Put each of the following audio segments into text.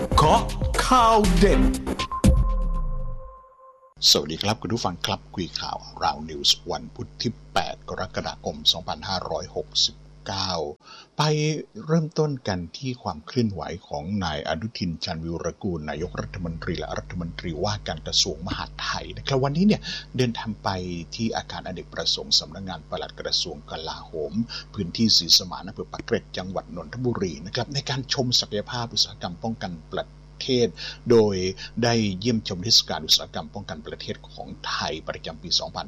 เคาะข่าวเด่นสวัสดีครับคุณผู้ฟังครับคุยข่าวราวนิวส์วันพุธที่8กรกฎาคม2569ไปเริ่มต้นกันที่ความเคลื่อนไหวของนายอนุทินชาญวิรากูลนายกรัฐมนตรีและรัฐมนตรีว่าการกระทรวงมหาดไทยนะครับวันนี้เนี่ยเดินทางไปที่อาคารอเนกประสงค์สำนักงานปลัดกระทรวงกลาโหมพื้นที่ศรีสมานอำเภอปากเกร็ดจังหวัดนนทบุรีนะครับในการชมศักยภาพอุตสาหกรรมป้องกันประเทศโดยได้เยี่ยมชมเทศกาลอุตสาหกรรมป้องกันประเทศของไทยประจำปี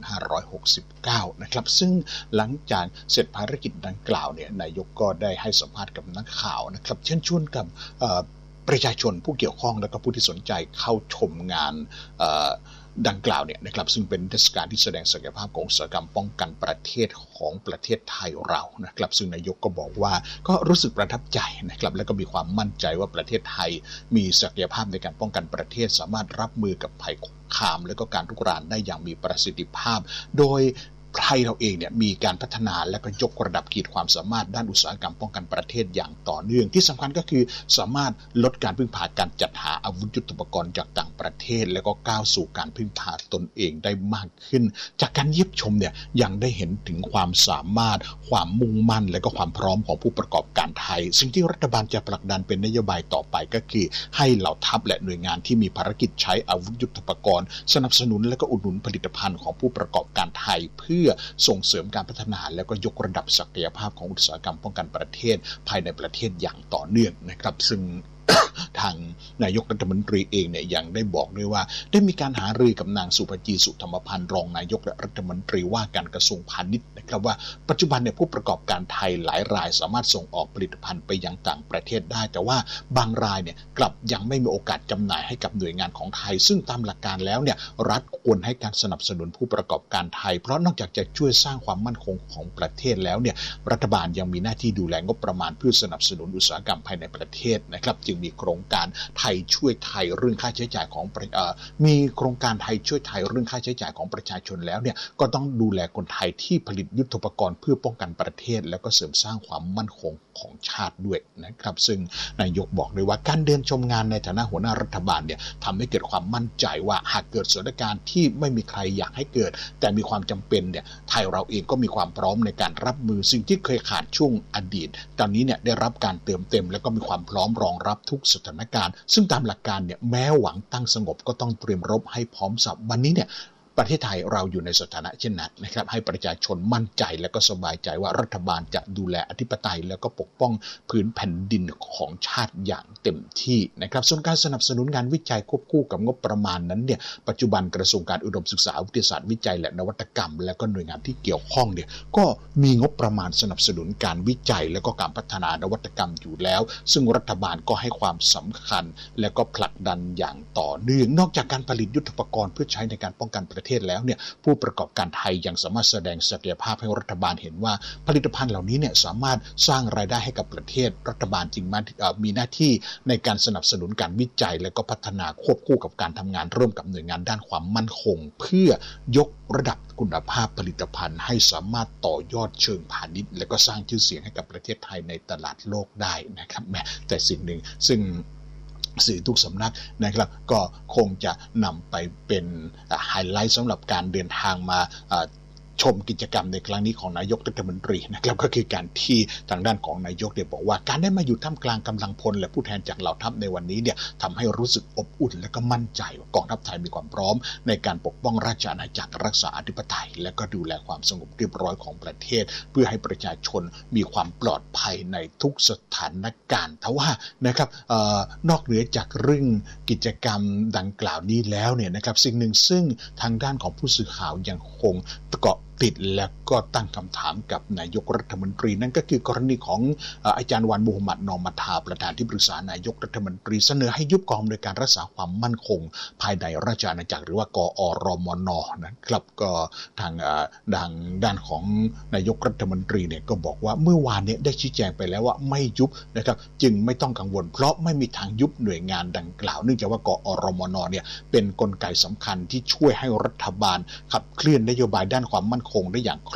2569 นะครับซึ่งหลังจากเสร็จภารกิจดังกล่าวเนี่ยนายกก็ได้ให้สัมภาษณ์กับนักข่าวนะครับเชิญชวนกับประชาชนผู้เกี่ยวข้องและก็ผู้ที่สนใจเข้าชมงานดังกล่าวเนี่ยนะครับซึ่งเป็นเทศกาลที่แสดงศักยภาพของอุตสาหกรรมป้องกันประเทศของประเทศไทยเรานะครับซึ่งนายกก็บอกว่าก็รู้สึกประทับใจนะครับและก็มีความมั่นใจว่าประเทศไทยมีศักยภาพในการป้องกันประเทศสามารถรับมือกับภัยคุกคามและก็การรุกรานได้อย่างมีประสิทธิภาพโดยไทยเราเองเนี่ยมีการพัฒนาและก็ยกระดับขีดความสามารถด้านอุตสาหกรรมป้องกันประเทศอย่างต่อเนื่องที่สำคัญก็คือสามารถลดการพึ่งพาการจัดหาอาวุธยุทโธปกรณ์จากต่างประเทศและก็ก้าวสู่การพึ่งพาตนเองได้มากขึ้นจากการเยี่ยมชมเนี่ยยังได้เห็นถึงความสามารถความมุ่งมั่นและก็ความพร้อมของผู้ประกอบการไทยสิ่งที่รัฐบาลจะผลักดันเป็นนโยบายต่อไปก็คือให้เหล่าทัพและหน่วยงานที่มีภารกิจใช้อาวุธยุทโธปกรณ์สนับสนุนและก็อุดหนุนผลิตภัณฑ์ของผู้ประกอบการไทยเพื่อส่งเสริมการพัฒนาและก็ยกระดับศักยภาพของอุตสาหกรรมป้องกันประเทศภายในประเทศอย่างต่อเนื่องนะครับซึ่ง ทางนายกรัฐมนตรีเองเนี่ยยังได้บอกด้วยว่าได้มีการหารือกับนางสุภจีสุธรรมพันธ์รองนายกและรัฐมนตรีว่าการกระทรวงพาณิชย์นะครับว่าปัจจุบันเนี่ยผู้ประกอบการไทยหลายรายสามารถส่งออกผลิตภัณฑ์ไปยังต่างประเทศได้แต่ว่าบางรายเนี่ยกลับยังไม่มีโอกาสจำหน่ายให้กับหน่วยงานของไทยซึ่งตามหลักการแล้วเนี่ยรัฐควรให้การสนับสนุนผู้ประกอบการไทยเพราะนอกจากจะช่วยสร้างความมั่นคงของประเทศแล้วเนี่ยรัฐบาลยังมีหน้าที่ดูแลงบประมาณเพื่อสนับสนุนอุตสาหกรรมภายในประเทศนะครับจึงมีโครงการไทยช่วยไทยเรื่องค่าใช้จ่ายของมีโครงการไทยช่วยไทยเรื่องค่าใช้จ่ายของประชาชนแล้วเนี่ยก็ต้องดูแลคนไทยที่ผลิตยุทโธปกรณ์เพื่อป้องกันประเทศแล้วก็เสริมสร้างความมั่นคงของชาติด้วยนะครับซึ่งนายกบอกเลยว่าการเดินชมงานในฐานะหัวหน้ารัฐบาลเนี่ยทำให้เกิดความมั่นใจว่าหากเกิดสถานการณ์ที่ไม่มีใครอยากให้เกิดแต่มีความจำเป็นเนี่ยไทยเราเองก็มีความพร้อมในการรับมือสิ่งที่เคยขาดช่วงอดีตตอนนี้เนี่ยได้รับการเติมเต็มแล้วก็มีความพร้อมรองรับทุกสถานการณ์ซึ่งตามหลักการเนี่ยแม้หวังตั้งสงบก็ต้องเตรียมรบให้พร้อมสับวันนี้เนี่ยประเทศไทยเราอยู่ในสถานะเช่นนั้นนะครับให้ประชาชนมั่นใจและก็สบายใจว่ารัฐบาลจะดูแลอธิปไตยและก็ปกป้องพื้นแผ่นดินของชาติอย่างเต็มที่นะครับส่วนการสนับสนุนงานวิจัยควบคู่กับงบประมาณนั้นเนี่ยปัจจุบันกระทรวงการอุดมศึกษาวิทยาศาสตร์วิจัยและนวัตกรรมและก็หน่วยงานที่เกี่ยวข้องเนี่ยก็มีงบประมาณสนับสนุนการวิจัยและก็การพัฒนานวัตกรรมอยู่แล้วซึ่งรัฐบาลก็ให้ความสำคัญและก็ผลักดันอย่างต่อเนื่องนอกจากการผลิตยุทโธปกรณ์เพื่อใช้ในการป้องกันประเทศแล้วเนี่ยผู้ประกอบการไทยยังสามารถแสดงศักยภาพให้รัฐบาลเห็นว่าผลิตภัณฑ์เหล่านี้เนี่ยสามารถสร้างรายได้ให้กับประเทศรัฐบาลจึงมีหน้าที่ในการสนับสนุนการวิจัยและก็พัฒนาควบคู่กับการทำงานร่วมกับหน่วยงานด้านความมั่นคงเพื่อยกระดับคุณภาพผลิตภัณฑ์ให้สามารถต่อยอดเชิงพาณิชย์และก็สร้างชื่อเสียงให้กับประเทศไทยในตลาดโลกได้นะครับแต่สิ่งหนึ่งซึ่งสื่อทุกสำนักนะครับก็คงจะนำไปเป็นไฮไลท์สำหรับการเดินทางมาชมกิจกรรมในครั้งนี้ของนายกรัฐมนตรีนะครับก็คือการที่ทางด้านของนายกเนี่ยบอกว่าการได้มาอยู่ท่ามกลางกำลังพลและผู้แทนจากเหล่าทัพในวันนี้เนี่ยทำให้รู้สึกอบอุ่นและก็มั่นใจว่ากองทัพไทยมีความพร้อมในการปกป้องราชอาณาจักรรักษาอธิปไตยและก็ดูแลความสงบเรียบร้อยของประเทศเพื่อให้ประชาชนมีความปลอดภัยในทุกสถานการณ์ทว่านะครับนอกเหนือจากเรื่องกิจกรรมดังกล่าวนี้แล้วเนี่ยนะครับสิ่งหนึ่งซึ่งทางด้านของผู้สื่อข่าวยังคงเกาะติดและก็ตั้งคำถามกับนายกรัฐมนตรีนั่นก็คือกรณีของอาจารย์วันมูฮัมหมัดนอมัทาประธานที่ปรึกษานายกรัฐมนตรีเสนอให้ยุบกองโดยการรักษาความมั่นคงภายในราชอาณาจักรหรือว่ากอรมนนะครับก็ทางด้านของนายกรัฐมนตรีเนี่ยก็บอกว่าเมื่อวานเนี่ยได้ชี้แจงไปแล้วว่าไม่ยุบนะครับจึงไม่ต้องกังวลเพราะไม่มีทางยุบหน่วยงานดังกล่าวเนื่องจากว่ากอรมนเนี่ยเป็นกลไกสำคัญที่ช่วยให้รัฐบาลขับเคลื่อนนโยบายด้านความมั่นคงได้อย่างคล่อง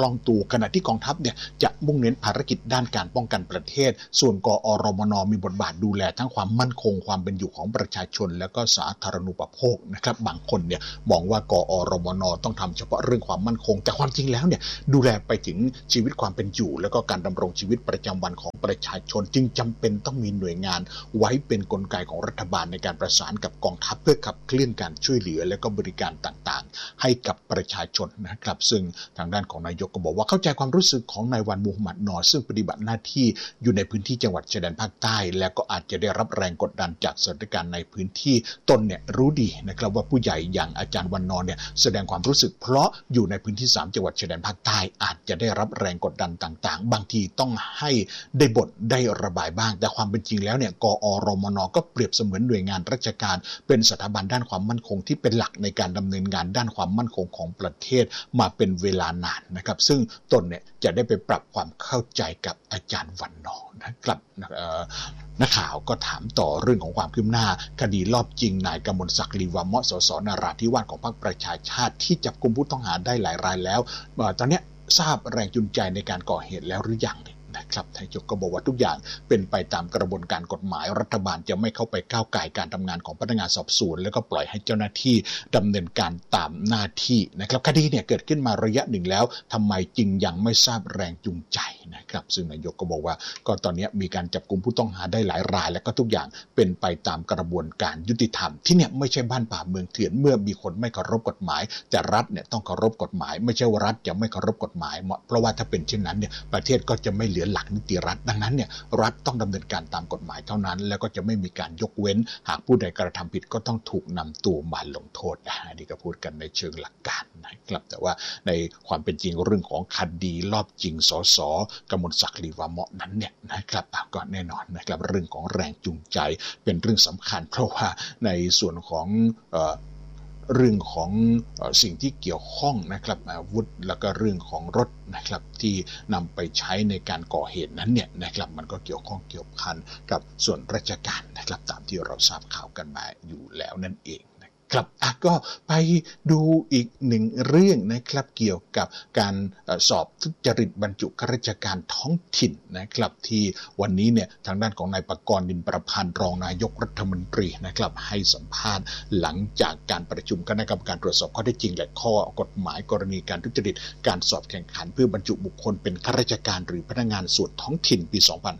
ล่องตัวขณะที่กองทัพเนี่ยจะมุ่งเน้นภารกิจด้านการป้องกันประเทศส่วนกอรมนมีบทบาทดูแลทั้งความมั่นคงความเป็นอยู่ของประชาชนและก็สาธารณูปโภคนะครับบางคนเนี่ยมองว่ากอรมนต้องทำเฉพาะเรื่องความมั่นคงแต่ความจริงแล้วเนี่ยดูแลไปถึงชีวิตความเป็นอยู่แล้วก็การดำรงชีวิตประจำวันของประชาชนจึงจำเป็นต้องมีหน่วยงานไว้เป็นกลไกของรัฐบาลในการประสานกับกองทัพเพื่อขับเคลื่อนการช่วยเหลือและก็บริการต่างๆให้กับประชาชนนะครับซึ่งทางด้านของนายกก็บอกว่าเข้าใจความรู้สึกของนายวันมูฮัมหมัดนอซึ่งปฏิบัติหน้าที่อยู่ในพื้นที่จังหวัดชายแดนภาคใต้และก็อาจจะได้รับแรงกดดันจากสถานการณ์ในพื้นที่ตนเนี่ยรู้ดีนะครับว่าผู้ใหญ่อย่างอาจารย์วันนอเนี่ยแสดงความรู้สึกเพราะอยู่ในพื้นที่3จังหวัดชายแดนภาคใต้อาจจะได้รับแรงกดดันต่างๆบางทีต้องให้ได้บทได้ระบายบ้างแต่ความเป็นจริงแล้วเนี่ยกอรมนก็เปรียบเสมือนหน่วยงานราชการเป็นสถาบันด้านความมั่นคงที่เป็นหลักในการดำเนินงานด้านความมั่นคงของประเทศมาเป็นเวลานานนะครับซึ่งตนเนี่ยจะได้ไปปรับความเข้าใจกับอาจารย์วันนอนะครับนักข่าวก็ถามต่อเรื่องของความคืบหน้าคดีลอบจริงนายกมลศักดิ์ลีวามะ สส นราธิวาสของพรรคประชาชาติที่จับกุมผู้ต้องหาได้หลายรายแล้วตอนนี้ทราบแรงจูงใจในการก่อเหตุแล้วหรือยังนะครับนายกก็บอกว่าทุกอย่างเป็นไปตามกระบวนการกฎหมายรัฐบาลจะไม่เข้าไปก้าวไก่การทำงานของพนักงานสอบสวนแล้วก็ปล่อยให้เจ้าหน้าที่ดำเนินการตามหน้าที่นะครับคดีเนี่ยเกิดขึ้นมาระยะหนึ่งแล้วทำไมจึงยังไม่ทราบแรงจูงใจนะครับซึ่งนายกก็บอกว่าก็ตอนนี้มีการจับกุมผู้ต้องหาได้หลายรายและก็ทุกอย่างเป็นไปตามกระบวนการยุติธรรมที่เนี่ยไม่ใช่บ้านป่าเมืองเถื่อนเมื่อมีคนไม่เคารพกฎหมายแต่รัฐเนี่ยต้องเคารพกฎหมายไม่ใช่ว่ารัฐจะไม่เคารพกฎหมายเพราะว่าถ้าเป็นเช่นนั้นเนี่ยประเทศก็จะไม่เหลือหลักนิติรัฐดังนั้นเนี่ยรัฐต้องดำเนินการตามกฎหมายเท่านั้นแล้วก็จะไม่มีการยกเว้นหากผู้ใดกระทำผิดก็ต้องถูกนำตัวมาลงโทษอันนี้ก็พูดกันในเชิงหลักการนะครับแต่ว่าในความเป็นจริงเรื่องของคดีลอบจริงสส.กมลศักดิ์ลีวามะนั้นเนี่ยนะครับก็แน่นอนนะครับเรื่องของแรงจูงใจเป็นเรื่องสำคัญเพราะว่าในส่วนของเรื่องของสิ่งที่เกี่ยวข้องนะครับอาวุธแล้วก็เรื่องของรถนะครับที่นำไปใช้ในการก่อเหตุนั้นเนี่ยนะครับมันก็เกี่ยวข้องเกี่ยวพันกับส่วนราชการนะครับตามที่เราทราบข่าวกันมาอยู่แล้วนั่นเองครับก็ไปดูอีกหนึ่งเรื่องนะครับเกี่ยวกับการสอบทุจริตบรรจุข้าราชการท้องถิ่นนะครับที่วันนี้เนี่ยทางด้านของนายปกรณ์ นินประพันธ์รองนายกรัฐมนตรีนะครับให้สัมภาษณ์หลังจากการประชุมคณะกรรมการตรวจสอบข้อเท็จจริงและข้อกฎหมายกรณีการทุจริตการสอบแข่งขันเพื่อบรรจุบุคคลเป็นข้าราชการหรือพนักงานส่วนท้องถิ่นปี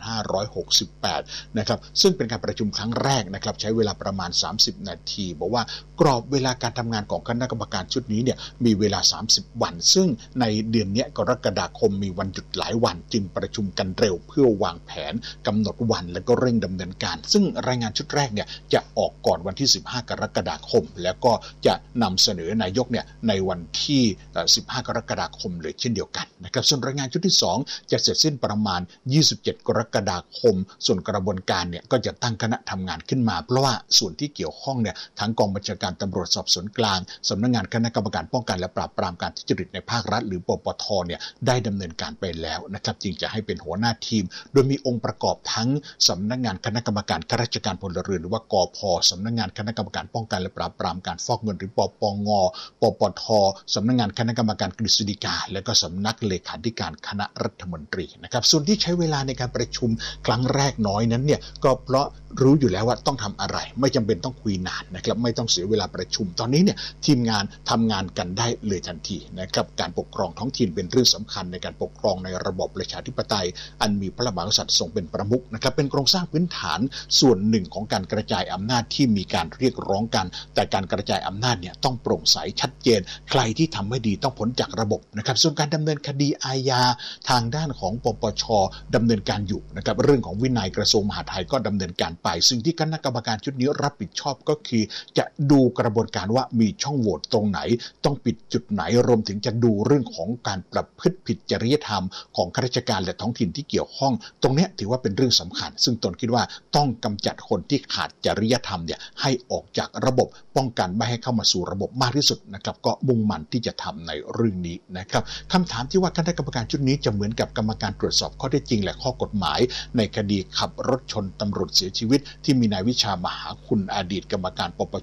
2568 นะครับซึ่งเป็นการประชุมครั้งแรกนะครับใช้เวลาประมาณ30นาทีบอกว่ากรอบเวลาการทำงานของคณะกรรมการชุดนี้เนี่ยมีเวลา30วันซึ่งในเดือนนี้กรกฎาคมมีวันหยุดหลายวันจึงประชุมกันเร็วเพื่อวางแผนกำหนดวันและก็เร่งดำเนินการซึ่งรายงานชุดแรกเนี่ยจะออกก่อนวันที่15กรกฎาคมแล้วก็จะนำเสนอนายกเนี่ยในวันที่15กรกฎาคมเลยเช่นเดียวกันนะครับส่วนรายงานชุดที่2จะเสร็จสิ้นประมาณ27กรกฎาคมส่วนกระบวนการเนี่ยก็จะตั้งคณะทำงานขึ้นมาเพราะว่าส่วนที่เกี่ยวข้องเนี่ยทั้งกองบัญชาการตำรวจสอบสวนกลางสำนักงานคณะกรรมการป้องกันและปราบปรามการทุจริตในภาครัฐหรือปปทเนี่ยได้ดำเนินการไปแล้วนะครับจึงจะให้เป็นหัวหน้าทีมโดยมีองค์ประกอบทั้งสำนักงานคณะกรรมการข้าราชการพลเรือนหรือว่ากพ.สำนักงานคณะกรรมการป้องกันและปราบปรามการฟอกเงินหรือปปง.ปปท.สำนักงานคณะกรรมการกฤษฎีกาและก็สำนักเลขาธิการคณะรัฐมนตรีนะครับส่วนที่ใช้เวลาในการประชุมครั้งแรกน้อยนั้นเนี่ยก็เพราะรู้อยู่แล้วว่าต้องทำอะไรไม่จำเป็นต้องคุยนานนะครับไม่ต้องเสียเวลาประชุมตอนนี้เนี่ยทีมงานทำงานกันได้เลยทันทีนะครับการปกครองท้องถิ่นเป็นเรื่องสำคัญในการปกครองในระบอบประชาธิปไตยอันมีพระมหากษัตริย์ทรงเป็นประมุขนะครับเป็นโครงสร้างพื้นฐานส่วนหนึ่งของการกระจายอำนาจที่มีการเรียกร้องกันแต่การกระจายอำนาจเนี่ยต้องโปร่งใสชัดเจนใครที่ทำไม่ดีต้องพ้นจากระบบนะครับส่วนการดำเนินคดีอาญาทางด้านของปปช.ดำเนินการอยู่นะครับเรื่องของวินัยกระทรวงมหาดไทยก็ดำเนินการไปซึ่งที่คณะกรรมการชุดนี้รับผิดชอบก็คือจะดูกระบวนการว่ามีช่องโหว่ตรงไหนต้องปิดจุดไหนรวมถึงจะดูเรื่องของการประพฤติผิดจริยธรรมของข้าราชการและท้องถิ่นที่เกี่ยวข้องตรงนี้ถือว่าเป็นเรื่องสำคัญซึ่งตนคิดว่าต้องกำจัดคนที่ขาดจริยธรรมเนี่ยให้ออกจากระบบป้องกันไม่ให้เข้ามาสู่ระบบมากที่สุดนะครับก็มุ่งมั่นที่จะทำในเรื่องนี้นะครับคำถามที่ว่าคณะกรรมการชุดนี้จะเหมือนกับกรรมการตรวจสอบข้อเท็จจริงและข้อกฎหมายในคดีขับรถชนตำรวจเสียชีวิตที่มีนายวิชามหาคุณอดีตกรรมการปปช.เป็นประ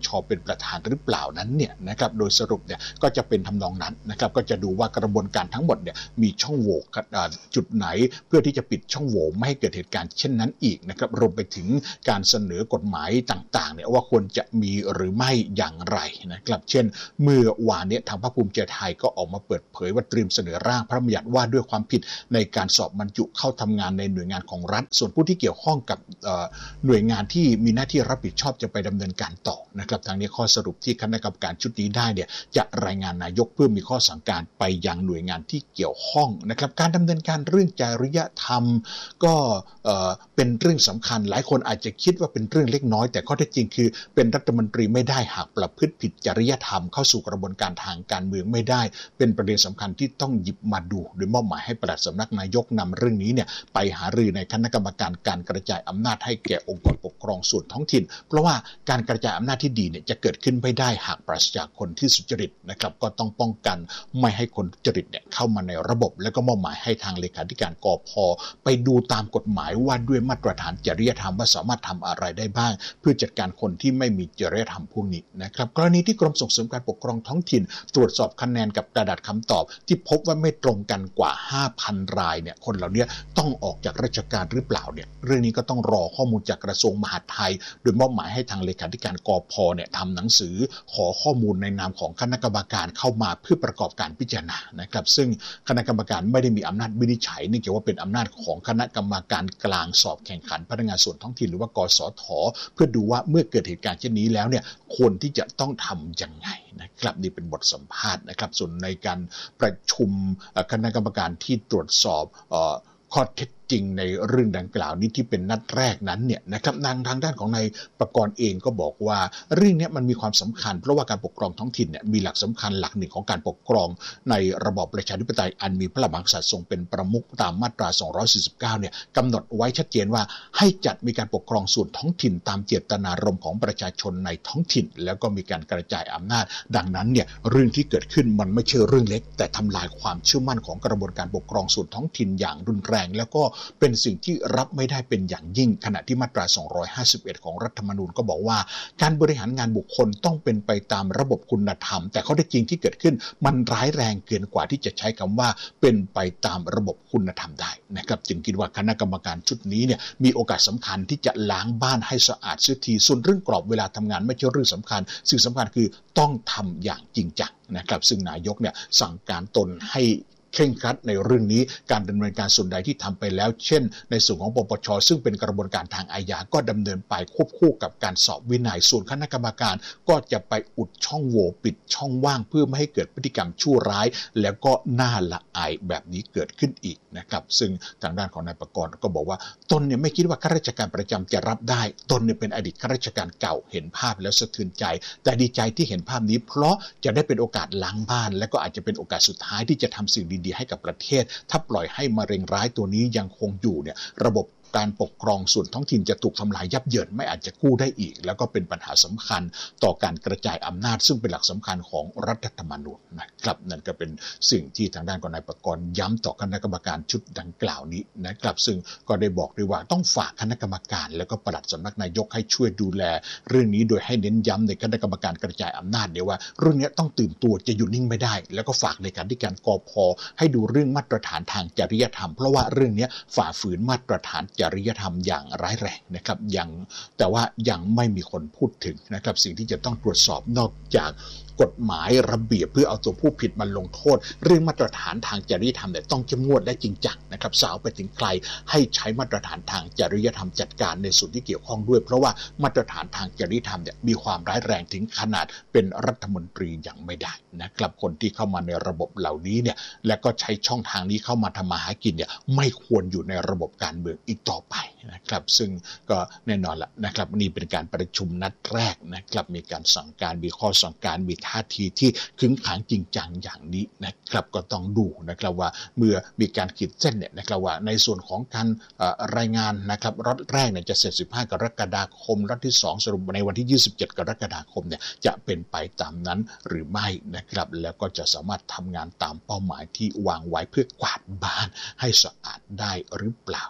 ประทานหรือเปล่านั้นเนี่ยนะครับโดยสรุปเนี่ยก็จะเป็นทำนองนั้นนะครับก็จะดูว่ากระบวนการทั้งหมดเนี่ยมีช่องโหว่จุดไหนเพื่อที่จะปิดช่องโหว่ไม่ให้เกิดเหตุการณ์เช่นนั้นอีกนะครับรวมไปถึงการเสนอกฎหมายต่างๆเนี่ยว่าควรจะมีหรือไม่อย่างไรนะครับเช่นเมื่อวานนี้ทางพรรคภูมิใจไทยก็ออกมาเปิดเผยว่าเตรียมเสนอร่างพระราชบัญญัติว่าด้วยความผิดในการสอบบรรจุเข้าทำงานในหน่วยงานของรัฐส่วนผู้ที่เกี่ยวข้องกับหน่วยงานที่มีหน้าที่รับผิดชอบจะไปดำเนินการต่อนะครับทางนี้ข้อสรุปที่คณะกรรมการชุดนี้ได้เนี่ยจะรายงานนายกเพื่อมีข้อสั่งการไปยังหน่วยงานที่เกี่ยวข้องนะครับการดำเนินการเรื่องจริยธรรมก็เป็นเรื่องสำคัญหลายคนอาจจะคิดว่าเป็นเรื่องเล็กน้อยแต่ข้อเท็จจริงคือเป็นรัฐมนตรีไม่ได้หากประพฤติผิดจริยธรรมเข้าสู่กระบวนการทางการเมืองไม่ได้เป็นประเด็นสำคัญที่ต้องหยิบมาดูโดยมอบหมายให้ปลัดสำนักนายกนำเรื่องนี้เนี่ยไปหารือในคณะกรรมการการกระจายอำนาจให้แก่องค์กรปกครองส่วนท้องถิ่นเพราะว่าการกระจายอำนาจที่ดีเนี่ยจะเกิดขึ้นไม่ได้หากปราศจากคนที่สุจริตนะครับก็ต้องป้องกันไม่ให้คนทุจริตเนี่ยเข้ามาในระบบแล้วก็มอบหมายให้ทางเลขาธิการกพ.ไปดูตามกฎหมายว่าด้วยมาตรฐานจริยธรรมว่าสามารถทำอะไรได้บ้างเพื่อจัดการคนที่ไม่มีจริยธรรมพวกนี้นะครับกรณีที่กรมส่งเสริมการปกครองท้องถิ่นตรวจสอบคะแนนกับกระดาษคำตอบที่พบว่าไม่ตรงกันกว่า 5,000 รายเนี่ยคนเหล่านี้ต้องออกจากราชการหรือเปล่าเนี่ยเรื่องนี้ก็ต้องรอข้อมูลจากกระทรวงมหาดไทยโดยมอบหมายให้ทางเลขาธิการกพ.เนี่ยทำหนังสือขอข้อมูลในนามของคณะกรรมการเข้ามาเพื่อประกอบการพิจารณานะครับซึ่งคณะกรรมการไม่ได้มีอำนาจวินิจฉัยเนื่องจากว่าเป็นอำนาจของคณะกรรมการกลางสอบแข่งขันพนักงานส่วนท้องถิ่นหรือว่ากสท.เพื่อดูว่าเมื่อเกิดเหตุการณ์เช่นนี้แล้วเนี่ยควรที่จะต้องทำยังไงนะครับนี่เป็นบทสัมภาษณ์นะครับส่วนในการประชุมคณะกรรมการที่ตรวจสอบข้อเท็จจริงในเรื่องดังกล่าวนี้ที่เป็นนัดแรกนั้นเนี่ยนะครับทางด้านของนายประกรณ์เองก็บอกว่าเรื่องนี้มันมีความสำคัญเพราะว่าการปกครองท้องถิ่นเนี่ยมีหลักสำคัญหลักหนึ่งของการปกครองในระบอบประชาธิปไตยอันมีพระมหากษัตริย์ทรงเป็นประมุขตามมาตรา249เนี่ยกำหนดไว้ชัดเจนว่าให้จัดมีการปกครองส่วนท้องถิ่นตามเจตนารมณ์ของประชาชนในท้องถิ่นแล้วก็มีการกระจายอำนาจดังนั้นเนี่ยเรื่องที่เกิดขึ้นมันไม่ใช่เรื่องเล็กแต่ทำลายความเชื่อมั่นของกระบวนการปกครองส่วนท้องถิ่นอย่างรุนแรงแล้วก็เป็นสิ่งที่รับไม่ได้เป็นอย่างยิ่งขณะที่มาตรา251ของรัฐธรรมนูญก็บอกว่าการบริหารงานบุคคลต้องเป็นไปตามระบบคุณธรรมแต่ข้อเท็จจริงที่เกิดขึ้นมันร้ายแรงเกินกว่าที่จะใช้คำว่าเป็นไปตามระบบคุณธรรมได้นะครับจึงคิดว่าคณะกรรมการชุดนี้เนี่ยมีโอกาสสำคัญที่จะล้างบ้านให้สะอาดเสียทีส่วนเรื่องกรอบเวลาทำงานไม่ใช่เรื่องสำคัญสิ่งสำคัญคือต้องทำอย่างจริงจังนะครับซึ่งนายกเนี่ยสั่งการตนให้เคร่งครัดในเรื่องนี้การดำเนินการส่วนใดที่ทำไปแล้วเช่นในส่วนของปปช.ซึ่งเป็นกระบวนการทางอาญาก็ดำเนินไปควบคู่กับการสอบวินัยส่วนคณะกรรมการก็จะไปอุดช่องโหว่ปิดช่องว่างเพื่อไม่ให้เกิดพฤติกรรมชั่วร้ายแล้วก็น่าละอายแบบนี้เกิดขึ้นอีกนะครับซึ่งทางด้านของนายประกรณ์ก็บอกว่าตนเนี่ยไม่คิดว่าข้าราชการประจำจะรับได้ตนเนี่ยเป็นอดีตข้าราชการเก่าเห็นภาพแล้วสะเทือนใจแต่ดีใจที่เห็นภาพนี้เพราะจะได้เป็นโอกาสล้างบ้านและก็อาจจะเป็นโอกาสสุดท้ายที่จะทำสิ่งดีๆให้กับประเทศถ้าปล่อยให้มะเร็งร้ายตัวนี้ยังคงอยู่เนี่ยระบบการปกครองส่วนท้องถิ่นจะถูกทำลายยับเยินไม่อาจจะกู้ได้อีกแล้วก็เป็นปัญหาสำคัญต่อการกระจายอำนาจซึ่งเป็นหลักสำคัญของรัฐธรรมนูญนะครับนั่นก็เป็นสิ่งที่ทางด้านของนายประกรณ์ย้ำต่อคณะกรรมการชุดดังกล่าวนี้นะครับซึ่งก็ได้บอกด้วยว่าต้องฝากคณะกรรมการแล้วก็ปลัดสำนักนายกให้ช่วยดูแลเรื่องนี้โดยให้เน้นย้ำในคณะกรรมการกระจายอำนาจเนี่ยว่าเรื่องนี้ต้องตื่นตัวจะอยู่นิ่งไม่ได้แล้วก็ฝากในการที่การกพ.ให้ดูเรื่องมาตรฐานทางจริยธรรมเพราะว่าเรื่องนี้ฝ่าฝืนมาตรฐานจริยธรรมอย่างร้ายแรงนะครับแต่ว่ายังไม่มีคนพูดถึงนะครับสิ่งที่จะต้องตรวจสอบนอกจากกฎหมายระเบียบเพื่อเอาตัวผู้ผิดมาลงโทษเรื่องมาตรฐานทางจริยธรรมเนี่ยต้องเข้มงวดและจริงจังนะครับสาวไปถึงใครให้ใช้มาตรฐานทางจริยธรรมจัดการในส่วนที่เกี่ยวข้องด้วยเพราะว่ามาตรฐานทางจริยธรรมเนี่ยมีความร้ายแรงถึงขนาดเป็นรัฐมนตรีอย่างไม่ได้นะครับคนที่เข้ามาในระบบเหล่านี้เนี่ยและก็ใช้ช่องทางนี้เข้ามาทำมาหากินเนี่ยไม่ควรอยู่ในระบบการเมืองอีกต่อไปนะครับซึ่งก็แน่นอนละนะครับนี่เป็นการประชุมนัดแรกนะครับมีการสั่งการมีข้อสั่งการมีท่าทีที่ขึงขังจริงจังอย่างนี้นะครับก็ต้องดูนะครับว่าเมื่อมีการขีดเส้นเนี่ยนะครับว่าในส่วนของการรายงานนะครับรัฐแรกเนี่ยจะเสร็จ15 กรกฎาคมรัฐที่2สรุปในวันที่27 กรกฎาคมเนี่ยจะเป็นไปตามนั้นหรือไม่นะครับแล้วก็จะสามารถทำงานตามเป้าหมายที่วางไว้เพื่อกวาดบ้านให้สะอาดได้หรือเปล่า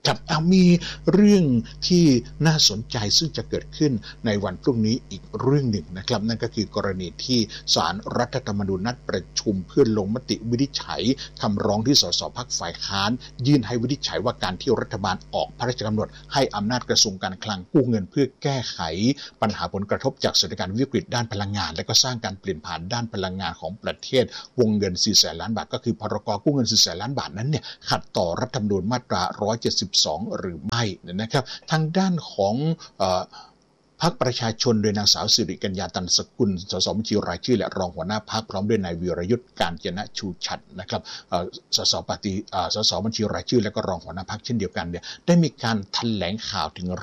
ครับมีเรื่องที่น่าสนใจซึ่งจะเกิดขึ้นในวันพรุ่งนี้อีกเรื่องหนึ่งนะครับนั่นก็คือกรณีที่ศาลรัฐธรรมนูญนัดประชุมเพื่อลงมติวินิจฉัยคำร้องที่สสพรรคฝ่ายค้านยื่นให้วินิจฉัยว่าการที่รัฐบาลออกพระราชกำหนดให้อำนาจกระทรวงการคลังกู้เงินเพื่อแก้ไขปัญหาผลกระทบจากสถานการณ์วิกฤตด้านพลังงานและก็สร้างการเปลี่ยนผ่านด้านพลังงานของประเทศวงเงิน 400,000 ล้านบาทก็คือพรก.กู้เงิน 400,000 ล้านบาทนั้นเนี่ยขัดต่อรัฐธรรมนูญมาตรา 172 หรือไม่นะครับทางด้านของพรรคประชาชนโดยนางสาวสิริกัญญาตันสกุลสสบัญชีรายชื่อและรองหัวหน้าพรรคพร้อมด้วยนายวีรยุทธ์การจนะชูชัดนะครับสสบัญชีรายชื่อและก็รองหัวหน้าพรรคเช่นเดียวกันเนี่ยได้มีการแถลงข่าวถึง